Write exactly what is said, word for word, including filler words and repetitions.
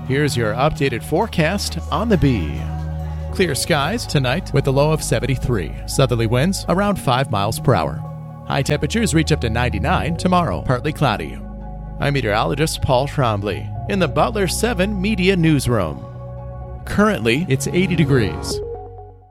Here's your updated forecast on the Bee. Clear skies tonight with a low of seventy-three. Southerly winds around five miles per hour. High temperatures reach up to ninety-nine tomorrow, partly cloudy. I'm meteorologist Paul Trombley in the Butler seven Media Newsroom. Currently, it's eighty degrees.